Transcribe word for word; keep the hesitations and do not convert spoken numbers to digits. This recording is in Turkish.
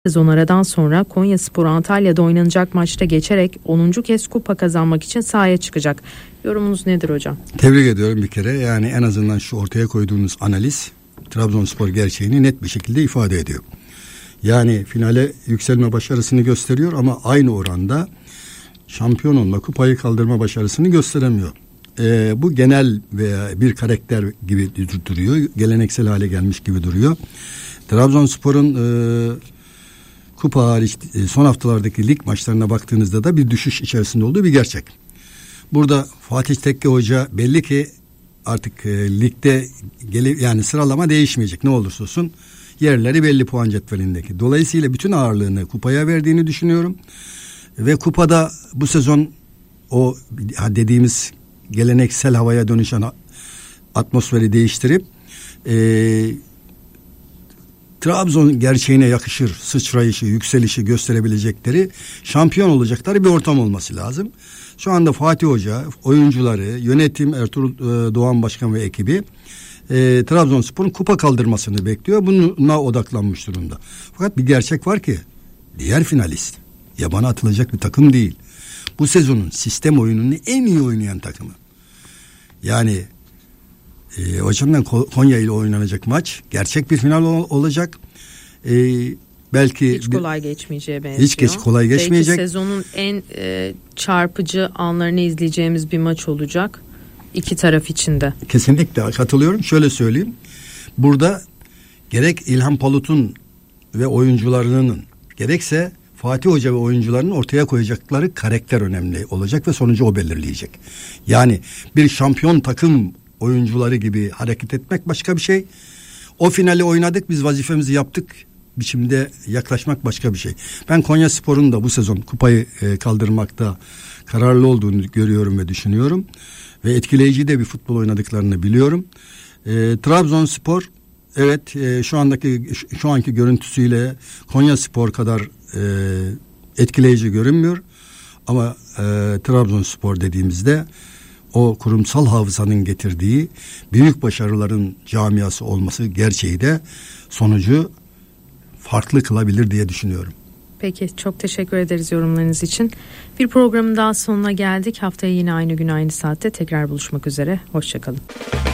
Sezon aradan sonra Konyaspor Antalya'da oynanacak maçta geçerek onuncu kez kupa kazanmak için sahaya çıkacak. Yorumunuz nedir hocam? Tebrik ediyorum bir kere. Yani en azından şu ortaya koyduğunuz analiz Trabzonspor gerçeğini net bir şekilde ifade ediyor. Yani finale yükselme başarısını gösteriyor ama aynı oranda şampiyon olma, kupayı kaldırma başarısını gösteremiyor. Ee, bu genel veya bir karakter gibi duruyor. Geleneksel hale gelmiş gibi duruyor. Trabzonspor'un e, kupa hariç son haftalardaki lig maçlarına baktığınızda da bir düşüş içerisinde olduğu bir gerçek. Burada Fatih Tekke Hoca belli ki artık e, ligde gele, yani sıralama değişmeyecek ne olursa olsun, yerleri belli puan cetvelindeki. Dolayısıyla bütün ağırlığını kupaya verdiğini düşünüyorum. Ve kupada bu sezon o dediğimiz geleneksel havaya dönüşen atmosferi değiştirip e, Trabzon gerçeğine yakışır sıçrayışı, yükselişi gösterebilecekleri, şampiyon olacakları bir ortam olması lazım. Şu anda Fatih Hoca, oyuncuları, yönetim, Ertuğrul Doğan Başkan ve ekibi e, Trabzonspor'un kupa kaldırmasını bekliyor. Buna odaklanmış durumda. Fakat bir gerçek var ki diğer finalist yabana atılacak bir takım değil. Bu sezonun sistem oyununu en iyi oynayan takımı. Yani e, o yüzden Konya ile oynanacak maç gerçek bir final ol, olacak. E, belki hiç kolay geçmeyeceğe benziyor. Hiç geç kolay geçmeyecek. Belki sezonun en e, çarpıcı anlarını izleyeceğimiz bir maç olacak iki taraf için de. Kesinlikle katılıyorum. Şöyle söyleyeyim. Burada gerek İlhan Palut'un ve oyuncularının gerekse Fatih Hoca ve oyuncularının ortaya koyacakları karakter önemli olacak ve sonucu o belirleyecek. Yani bir şampiyon takım oyuncuları gibi hareket etmek başka bir şey. O finali oynadık, biz vazifemizi yaptık biçimde yaklaşmak başka bir şey. Ben Konyaspor'un da bu sezon kupayı e, kaldırmakta kararlı olduğunu görüyorum ve düşünüyorum. Ve etkileyici de bir futbol oynadıklarını biliyorum. E, Trabzonspor evet e, şu andaki şu anki görüntüsüyle Konyaspor kadar e, etkileyici görünmüyor. Ama e, Trabzonspor dediğimizde o kurumsal hafızanın getirdiği büyük başarıların camiası olması gerçeği de sonucu farklı kılabilir diye düşünüyorum. Peki, çok teşekkür ederiz yorumlarınız için. Bir programın daha sonuna geldik. Haftaya yine aynı gün aynı saatte tekrar buluşmak üzere. Hoşçakalın.